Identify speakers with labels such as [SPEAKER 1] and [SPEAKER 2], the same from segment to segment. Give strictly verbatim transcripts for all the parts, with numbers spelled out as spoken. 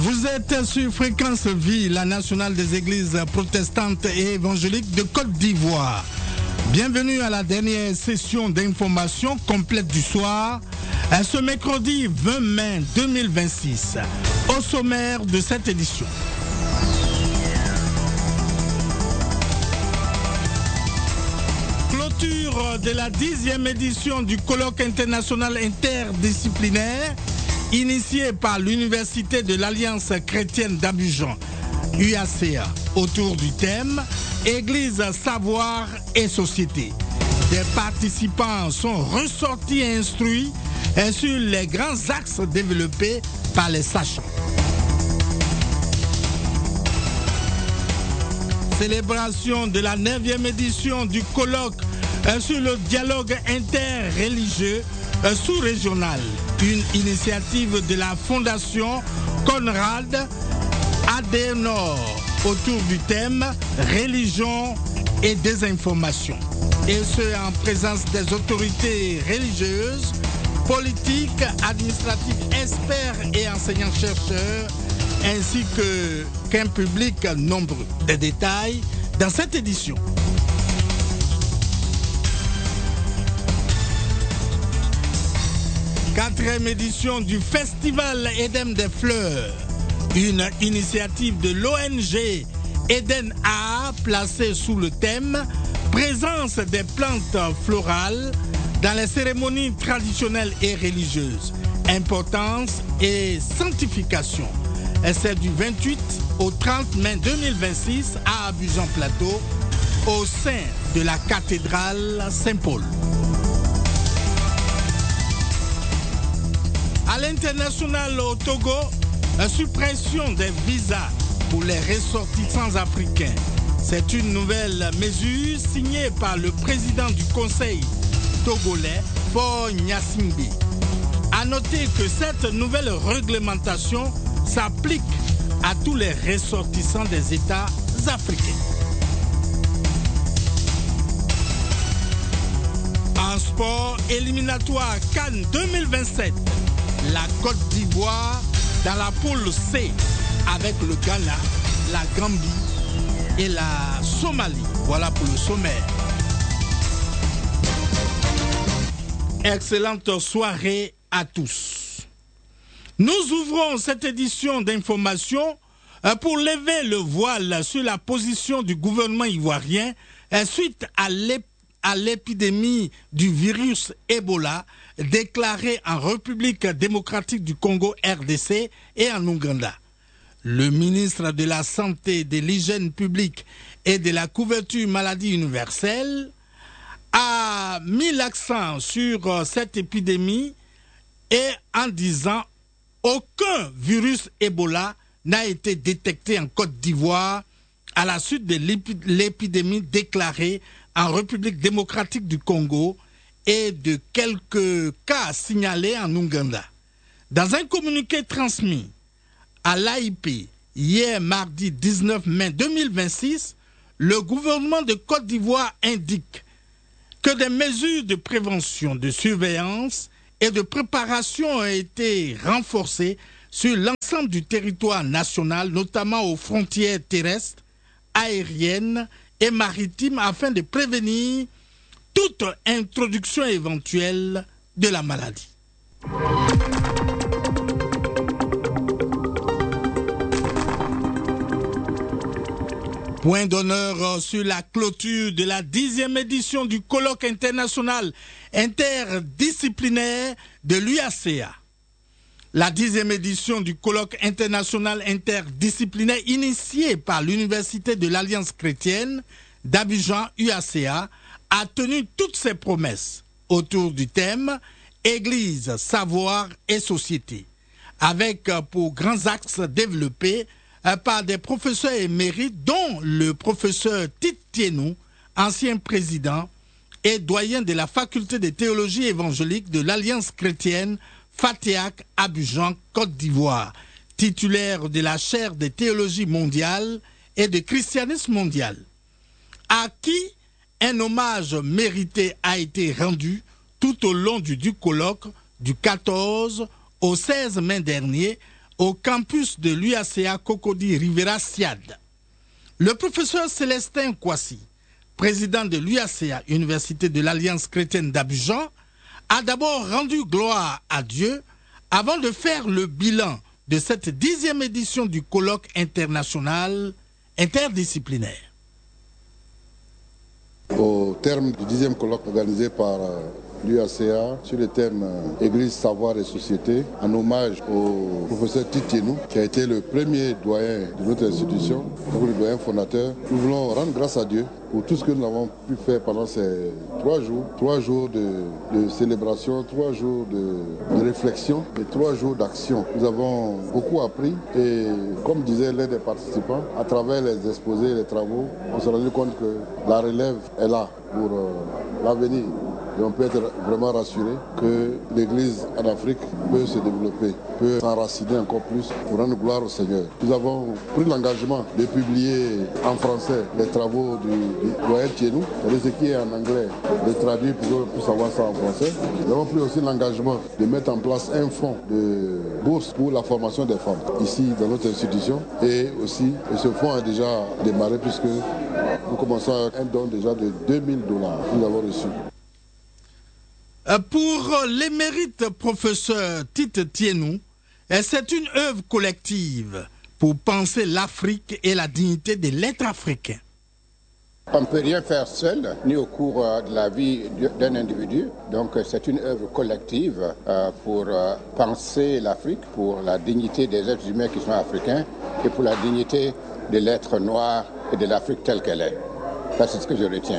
[SPEAKER 1] Vous êtes sur Fréquence Vie, la nationale des églises protestantes et évangéliques de Côte d'Ivoire. Bienvenue à la dernière session d'information complète du soir, ce mercredi vingt mai deux mille vingt-six. Au sommaire de cette édition. Clôture de la dixième édition du colloque international interdisciplinaire initié par l'Université de l'Alliance chrétienne d'Abidjan, U A C A, autour du thème Église, savoir et société. Des participants sont ressortis et instruits sur les grands axes développés par les sachants. Célébration de la neuvième édition du colloque sur le dialogue interreligieux sous-régional, une initiative de la Fondation Konrad Adenauer autour du thème religion et désinformation, et ce en présence des autorités religieuses, politiques, administratives, experts et enseignants-chercheurs, ainsi que qu'un public nombreux. Des détails dans cette édition. Quatrième édition du Festival Eden des Fleurs, une initiative de l'O N G Eden A placée sous le thème Présence des plantes florales dans les cérémonies traditionnelles et religieuses, importance et sanctification. Et c'est du vingt-huit au trente mai deux mille vingt-six à Abidjan Plateau, au sein de la cathédrale Saint-Paul. À l'international au Togo, la suppression des visas pour les ressortissants africains. C'est une nouvelle mesure signée par le président du Conseil togolais, Faure Gnassingbé. À noter que cette nouvelle réglementation s'applique à tous les ressortissants des États africains. En sport, éliminatoire Cannes deux mille vingt-sept. La Côte d'Ivoire dans la poule C avec le Ghana, la Gambie et la Somalie. Voilà pour le sommaire. Excellente soirée à tous. Nous ouvrons cette édition d'information pour lever le voile sur la position du gouvernement ivoirien suite à l'épidémie du virus Ebola déclaré en République démocratique du Congo R D C et en Ouganda. Le ministre de la Santé, de l'Hygiène publique et de la couverture maladie universelle a mis l'accent sur cette épidémie et en disant aucun virus Ebola n'a été détecté en Côte d'Ivoire à la suite de l'épidémie déclarée en République démocratique du Congo et de quelques cas signalés en Ouganda. Dans un communiqué transmis à l'A I P hier mardi dix-neuf mai deux mille vingt-six, le gouvernement de Côte d'Ivoire indique que des mesures de prévention, de surveillance et de préparation ont été renforcées sur l'ensemble du territoire national, notamment aux frontières terrestres, aériennes et maritimes, afin de prévenir toute introduction éventuelle de la maladie. Point d'honneur sur la clôture de la dixième édition du colloque international interdisciplinaire de l'U A C A. La dixième édition du colloque international interdisciplinaire initié par l'Université de l'Alliance chrétienne d'Abidjan U A C A a tenu toutes ses promesses autour du thème Église, savoir et société, avec pour grands axes développés par des professeurs émérites, dont le professeur Tite Tienou, ancien président et doyen de la faculté de théologie évangélique de l'Alliance chrétienne Fatéac Abidjan, Côte d'Ivoire, titulaire de la chaire de théologie mondiale et de christianisme mondial, à qui un hommage mérité a été rendu tout au long du, du colloque du quatorze au seize mai dernier au campus de l'U A C A Cocody Rivera Siad. Le professeur Célestin Kouassi, président de l'U A C A, Université de l'Alliance chrétienne d'Abidjan, a d'abord rendu gloire à Dieu avant de faire le bilan de cette dixième édition du colloque international interdisciplinaire.
[SPEAKER 2] Au terme du dixième colloque organisé par l'U A C A sur le thème Église, savoir et société, en hommage au professeur Titienou, qui a été le premier doyen de notre institution, le doyen fondateur, nous voulons rendre grâce à Dieu pour tout ce que nous avons pu faire pendant ces trois jours, trois jours de, de célébration, trois jours de, de réflexion et trois jours d'action. Nous avons beaucoup appris et, comme disait l'un des participants, à travers les exposés et les travaux, on s'est rendu compte que la relève est là pour euh, l'avenir. Et on peut être vraiment rassuré que l'Église en Afrique peut se développer, peut s'enraciner encore plus pour rendre gloire au Seigneur. Nous avons pris l'engagement de publier en français les travaux du, du doyen Tienou, c'est-à-dire ce qui est en anglais, de traduire pour pour savoir ça en français. Nous avons pris aussi l'engagement de mettre en place un fonds de bourse pour la formation des femmes ici dans notre institution. Et aussi, et ce fonds a déjà démarré puisque nous commençons avec un don déjà de deux mille dollars que nous avons reçu.
[SPEAKER 1] Pour l'émérite professeur Tite Tienou, c'est une œuvre collective pour penser l'Afrique et la dignité de l'être africain.
[SPEAKER 3] On ne peut rien faire seul, ni au cours de la vie d'un individu. Donc c'est une œuvre collective pour penser l'Afrique, pour la dignité des êtres humains qui sont africains et pour la dignité de l'être noir et de l'Afrique telle qu'elle est. Ça, c'est ce que je retiens.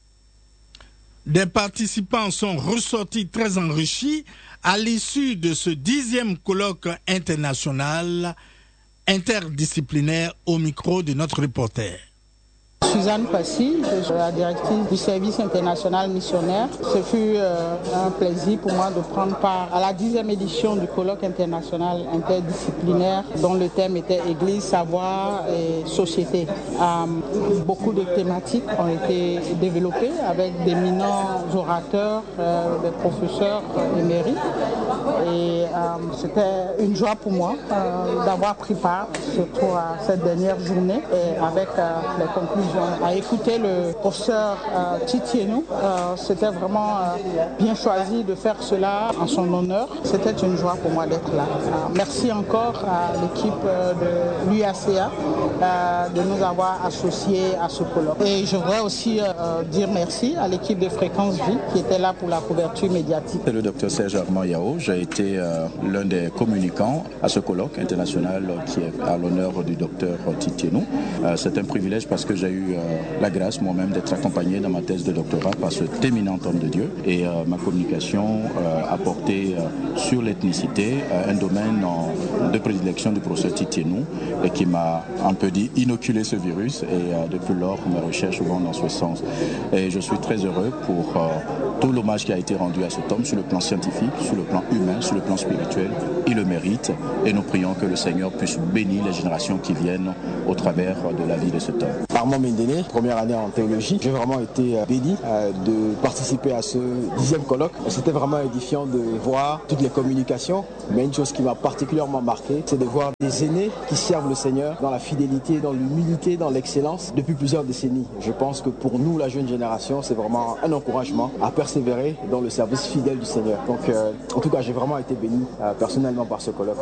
[SPEAKER 1] Des participants sont ressortis très enrichis à l'issue de ce dixième colloque international interdisciplinaire au micro de notre reporter.
[SPEAKER 4] Suzanne Passy, je suis la directrice du service international missionnaire. Ce fut euh, un plaisir pour moi de prendre part à la dixième édition du colloque international interdisciplinaire dont le thème était Église, savoir et société. Euh, beaucoup de thématiques ont été développées avec d'éminents orateurs, euh, des professeurs émérites. Et euh, c'était une joie pour moi euh, d'avoir pris part surtout à cette dernière journée et avec euh, les conclusions. À écouter le professeur euh, Titienou, euh, c'était vraiment euh, bien choisi de faire cela en son honneur. C'était une joie pour moi d'être là. Euh, merci encore à l'équipe euh, de l'U A C A euh, de nous avoir associés à ce colloque. Et je voudrais aussi euh, dire merci à l'équipe de Fréquence Vie qui était là pour la couverture médiatique.
[SPEAKER 5] C'est le docteur Serge Armand Yao. J'ai été euh, l'un des communicants à ce colloque international qui est à l'honneur du docteur Titienou. Euh, c'est un privilège parce que j'ai eu euh, la grâce moi-même d'être accompagné dans ma thèse de doctorat par cet éminent homme de Dieu et euh, ma communication euh, a porté euh, sur l'ethnicité, euh, un domaine en, de prédilection du professeur Titienou et qui m'a un peu dit inoculé ce virus et euh, depuis lors mes recherches vont dans ce sens. Et je suis très heureux pour euh, tout l'hommage qui a été rendu à cet homme sur le plan scientifique, sur le plan humain, sur le plan spirituel. Il le mérite et nous prions que le Seigneur puisse bénir les générations qui viennent au travers de la vie de cet homme.
[SPEAKER 6] Armand Mendene, première année en théologie. J'ai vraiment été béni euh, de participer à ce dixième colloque. C'était vraiment édifiant de voir toutes les communications, mais une chose qui m'a particulièrement marqué, c'est de voir des aînés qui servent le Seigneur dans la fidélité, dans l'humilité, dans l'excellence depuis plusieurs décennies. Je pense que pour nous, la jeune génération, c'est vraiment un encouragement à persévérer dans le service fidèle du Seigneur. Donc, euh, en tout cas, j'ai vraiment été béni euh, personnellement par ce colloque.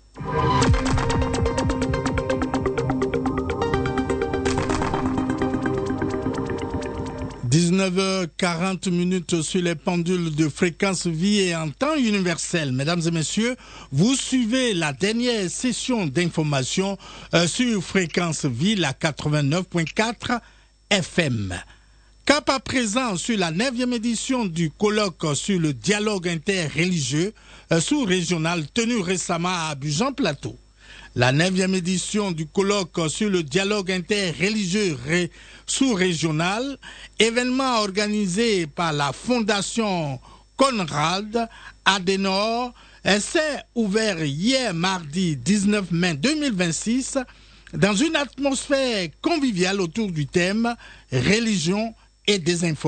[SPEAKER 1] dix-neuf heures quarante minutes sur les pendules de Fréquence Vie et en temps universel. Mesdames et messieurs, vous suivez la dernière session d'information euh, sur Fréquence Vie, la quatre-vingt-neuf virgule quatre F M. Cap à présent sur la neuvième édition du colloque sur le dialogue interreligieux euh, sous-régional tenu récemment à Abidjan Plateau. La neuvième édition du colloque sur le dialogue interreligieux sous-régional, événement organisé par la Fondation Konrad Adenauer, s'est ouvert hier mardi dix-neuf mai deux mille vingt-six dans une atmosphère conviviale autour du thème « Religion et désinformation ».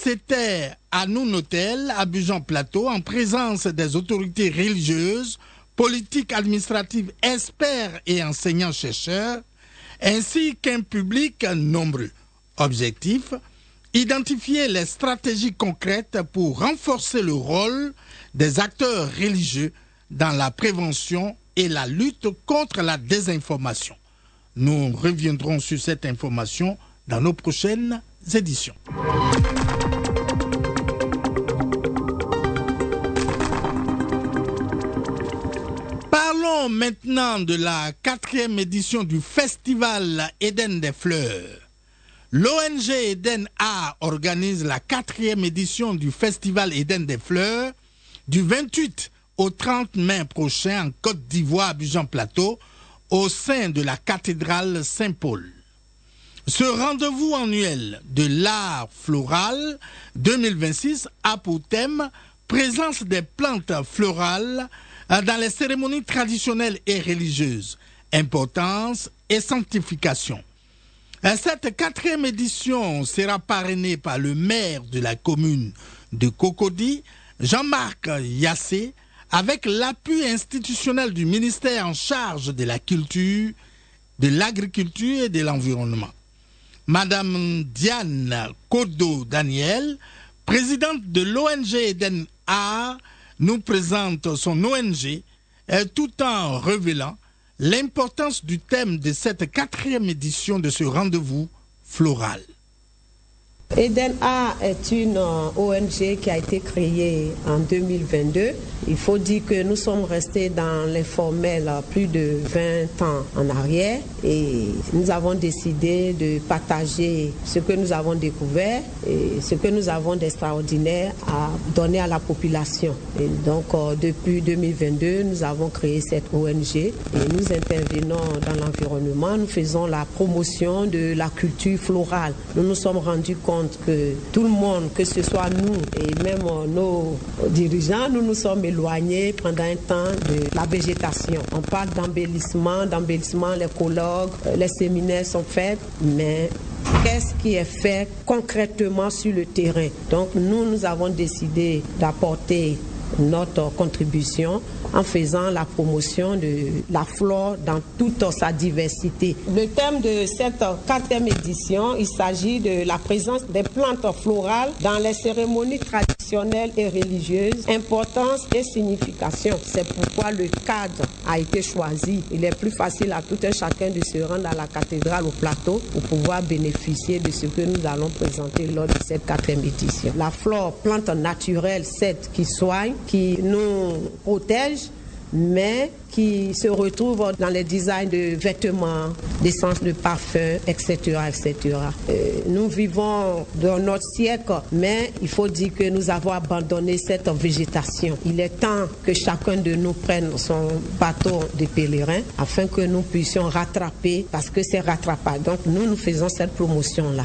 [SPEAKER 1] C'était à Nounotel, Abidjan Plateau, en présence des autorités religieuses, politiques administratives, experts et enseignants-chercheurs, ainsi qu'un public nombreux. Objectif, identifier les stratégies concrètes pour renforcer le rôle des acteurs religieux dans la prévention et la lutte contre la désinformation. Nous reviendrons sur cette information dans nos prochaines éditions. Parlons maintenant de la quatrième édition du Festival Eden des Fleurs. L'O N G Eden A organise la quatrième édition du Festival Eden des Fleurs du vingt-huit au trente mai prochain en Côte d'Ivoire, Abidjan-Plateau, au sein de la cathédrale Saint-Paul. Ce rendez-vous annuel de l'art floral deux mille vingt-six a pour thème « Présence des plantes florales dans les cérémonies traditionnelles et religieuses, importance et sanctification ». Cette quatrième édition sera parrainée par le maire de la commune de Cocody, Jean-Marc Yassé, avec l'appui institutionnel du ministère en charge de la culture, de l'agriculture et de l'environnement. Madame Diane Kodo-Daniel, présidente de l'O N G Eden A, nous présente son O N G tout en révélant l'importance du thème de cette quatrième édition de ce rendez-vous floral.
[SPEAKER 7] Eden A est une O N G qui a été créée en deux mille vingt-deux. Il faut dire que nous sommes restés dans l'informel plus de vingt ans en arrière et nous avons décidé de partager ce que nous avons découvert et ce que nous avons d'extraordinaire à donner à la population. Et donc euh, depuis deux mille vingt-deux, nous avons créé cette O N G et nous intervenons dans l'environnement. Nous faisons la promotion de la culture florale. Nous nous sommes rendus compte que tout le monde, que ce soit nous et même nos dirigeants, nous nous sommes éloignés pendant un temps de la végétation. On parle d'embellissement, d'embellissement, les colloques, les séminaires sont faits, mais qu'est-ce qui est fait concrètement sur le terrain? Donc nous, nous avons décidé d'apporter notre contribution en faisant la promotion de la flore dans toute sa diversité. Le thème de cette quatrième édition, il s'agit de la présence des plantes florales dans les cérémonies traditionnelles et religieuses, importance et signification. C'est pourquoi le cadre a été choisi. Il est plus facile à tout un chacun de se rendre à la cathédrale au plateau pour pouvoir bénéficier de ce que nous allons présenter lors de cette quatrième édition. La flore, plante naturelle, cette qui soigne, qui nous protège, mais qui se retrouvent dans les designs de vêtements, d'essence de parfum, et cetera, et cetera. Euh, nous vivons dans notre siècle, mais il faut dire que nous avons abandonné cette végétation. Il est temps que chacun de nous prenne son bateau de pèlerin afin que nous puissions rattraper, parce que c'est rattrapable. Donc nous, nous faisons cette promotion-là.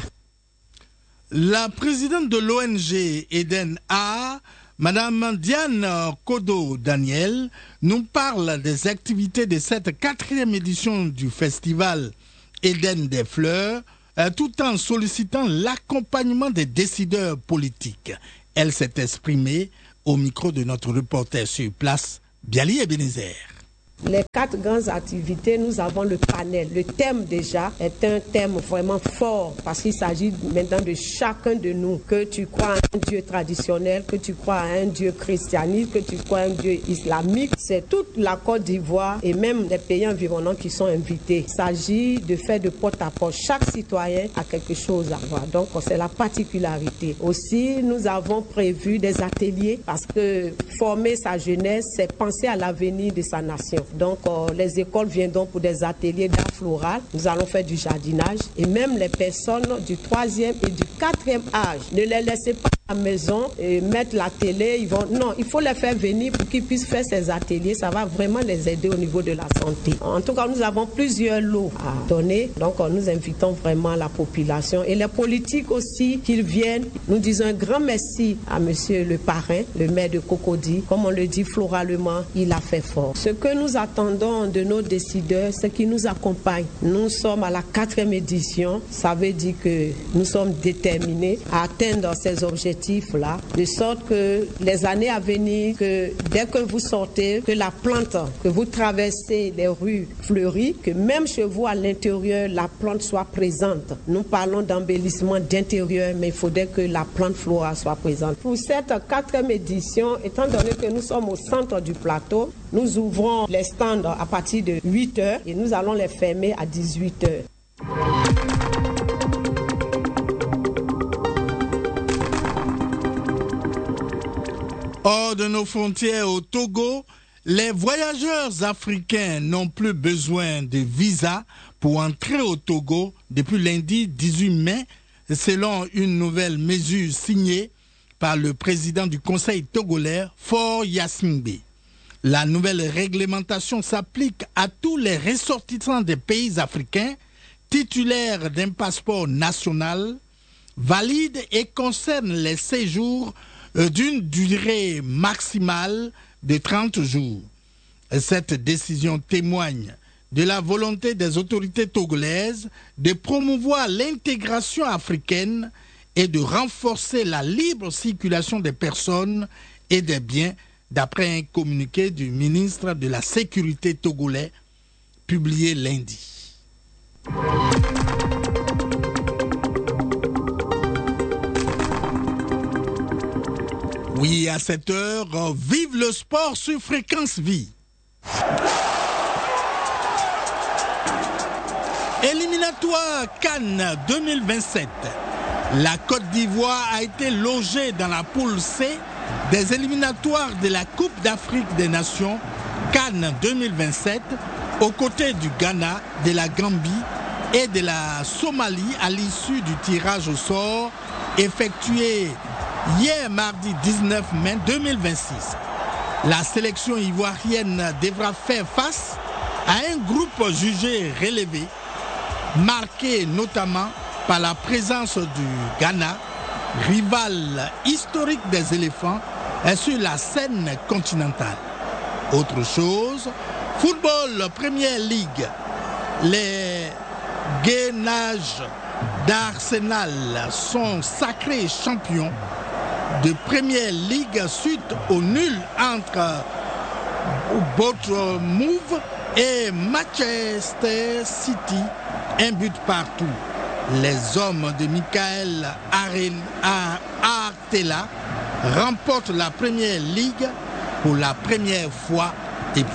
[SPEAKER 1] La présidente de l'O N G Eden A, Madame Diane Kodo-Daniel, nous parle des activités de cette quatrième édition du Festival Eden des Fleurs, euh, tout en sollicitant l'accompagnement des décideurs politiques. Elle s'est exprimée au micro de notre reporter sur place, Biali Ebenezer.
[SPEAKER 7] Les quatre grandes activités, nous avons le panel. Le thème déjà est un thème vraiment fort parce qu'il s'agit maintenant de chacun de nous. Que tu crois à un Dieu traditionnel, que tu crois à un Dieu christianiste, que tu crois à un Dieu islamique. C'est toute la Côte d'Ivoire et même les pays environnants qui sont invités. Il s'agit de faire de porte à porte. Chaque citoyen a quelque chose à voir. Donc c'est la particularité. Aussi, nous avons prévu des ateliers parce que former sa jeunesse, c'est penser à l'avenir de sa nation. Donc euh, les écoles viendront pour des ateliers d'art floral. Nous allons faire du jardinage et même les personnes du troisième et du quatrième âge. Ne les laissez pas à la maison et mettre la télé. Ils vont... Non, il faut les faire venir pour qu'ils puissent faire ces ateliers. Ça va vraiment les aider au niveau de la santé. En tout cas, nous avons plusieurs lots à donner. Donc euh, nous invitons vraiment la population et les politiques aussi qu'ils viennent. Nous disons un grand merci à monsieur le parrain, le maire de Cocody. Comme on le dit floralement, il a fait fort. Ce que nous attendons de nos décideurs, c'est qu'ils nous accompagnent. Nous sommes à la quatrième édition. Ça veut dire que nous sommes déterminés à atteindre ces objectifs objectif-là, de sorte que les années à venir, que dès que vous sortez, que la plante, que vous traversez les rues fleuries, que même chez vous à l'intérieur, la plante soit présente. Nous parlons d'embellissement d'intérieur, mais il faudrait que la plante flora soit présente. Pour cette quatrième édition, étant donné que nous sommes au centre du plateau, nous ouvrons les stands à partir de huit heures et nous allons les fermer à dix-huit heures.
[SPEAKER 1] Hors de nos frontières au Togo, les voyageurs africains n'ont plus besoin de visa pour entrer au Togo depuis lundi dix-huit mai, selon une nouvelle mesure signée par le président du Conseil togolais, Faure Gnassingbé. La nouvelle réglementation s'applique à tous les ressortissants des pays africains titulaires d'un passeport national valide et concerne les séjours d'une durée maximale de trente jours. Cette décision témoigne de la volonté des autorités togolaises de promouvoir l'intégration africaine et de renforcer la libre circulation des personnes et des biens, d'après un communiqué du ministre de la Sécurité togolais publié lundi. Oui, à cette heure, vive le sport sur Fréquence Vie. Éliminatoire Cannes deux mille vingt-sept. La Côte d'Ivoire a été logée dans la poule C des éliminatoires de la Coupe d'Afrique des Nations Cannes deux mille vingt-sept aux côtés du Ghana, de la Gambie et de la Somalie à l'issue du tirage au sort effectué hier mardi dix-neuf mai deux mille vingt-six. La sélection ivoirienne devra faire face à un groupe jugé relevé, marqué notamment par la présence du Ghana, rival historique des éléphants, sur la scène continentale. Autre chose, football Premier League. Les Gainages d'Arsenal sont sacrés champions de Premier League suite au nul entre Bournemouth et Manchester City, un but partout. Les hommes de Michael Arteta remportent la Premier League pour la première fois depuis.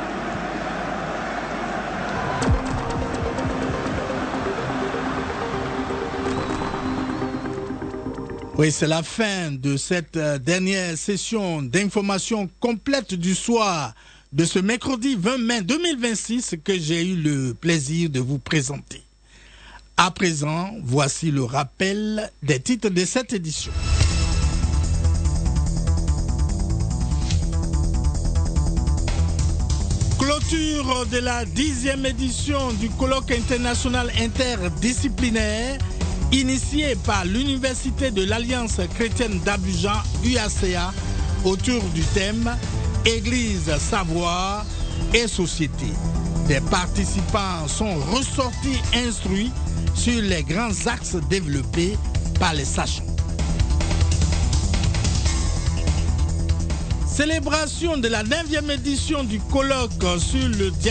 [SPEAKER 1] Oui, c'est la fin de cette dernière session d'information complète du soir de ce mercredi vingt mai deux mille vingt-six que j'ai eu le plaisir de vous présenter. À présent, voici le rappel des titres de cette édition. Clôture de la dixième édition du colloque international interdisciplinaire initié par l'Université de l'Alliance chrétienne d'Abidjan, U A C A, autour du thème Église, savoir et société. Des participants sont ressortis instruits sur les grands axes développés par les sachants. Célébration de la neuvième édition du colloque sur le dialogue